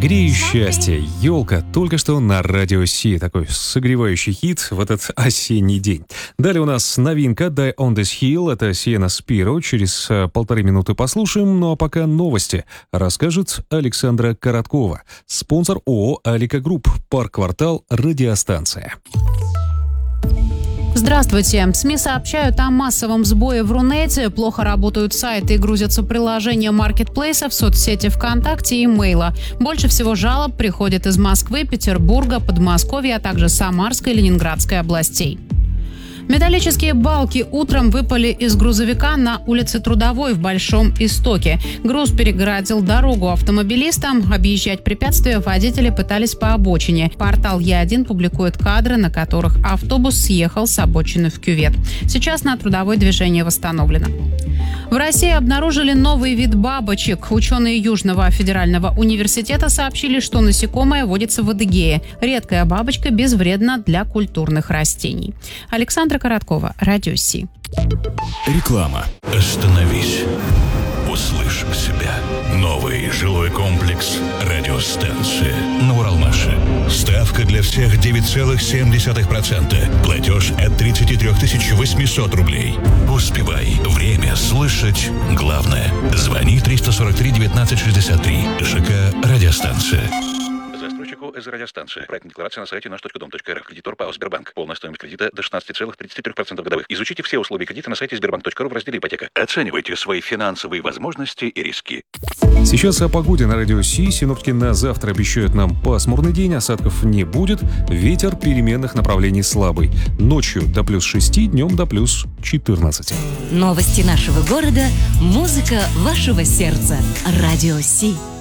Грею счастье, елка, только что на радио Си. Такой согревающий хит в этот осенний день. Далее у нас новинка Die on this Hill. Это Сиена Спиро. Через 1,5 минуты послушаем. Ну а пока новости расскажет Александра Короткова. Спонсор ООО «Алика Групп». Парк-квартал «Радиостанция». Здравствуйте. СМИ сообщают о массовом сбое в Рунете. Плохо работают сайты и грузятся приложения маркетплейсов, соцсети ВКонтакте и Мейла. Больше всего жалоб приходит из Москвы, Петербурга, Подмосковья, а также Самарской и Ленинградской областей. Металлические балки утром выпали из грузовика на улице Трудовой в Большом Истоке. Груз перегородил дорогу автомобилистам. Объезжать препятствия водители пытались по обочине. Портал Е1 публикует кадры, на которых автобус съехал с обочины в кювет. Сейчас на Трудовой движение восстановлено. В России обнаружили новый вид бабочек. Ученые Южного федерального университета сообщили, что насекомое водится в Адыгее. Редкая бабочка безвредна для культурных растений. Александра Короткова, Радио Си. Реклама. Остановись. Услышь себя. Новый жилой комплекс «Радиостанция» на Уралмаше. Ставка для всех 9,7%. Платеж от 33 800 рублей. Успевай. Время слышать главное. Звони 343 19 63. ЖК «Радиостанция». Застройщику из радиостанции. Проектная декларация на сайте наш.дом.рф. Кредитор ПАО «Сбербанк». Полная стоимость кредита до 16,33% годовых. Изучите все условия кредита на сайте sberbank.ru в разделе «Ипотека». Оценивайте свои финансовые возможности и риски. Сейчас о погоде на радио Си. Синоптики на завтра обещают нам пасмурный день, осадков не будет. Ветер переменных направлений слабый. Ночью до +6, днем до +14. Новости нашего города, музыка вашего сердца. Радио Си.